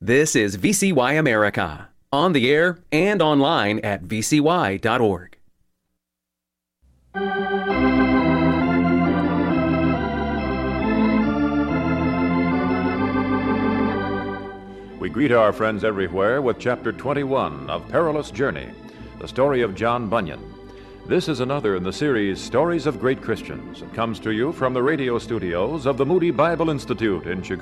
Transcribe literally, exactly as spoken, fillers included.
This is V C Y America, on the air and online at v c y dot org. We greet our friends everywhere with Chapter twenty-one of Perilous Journey, the story of John Bunyan. This is another in the series Stories of Great Christians. It comes to you from the radio studios of the Moody Bible Institute in Chicago.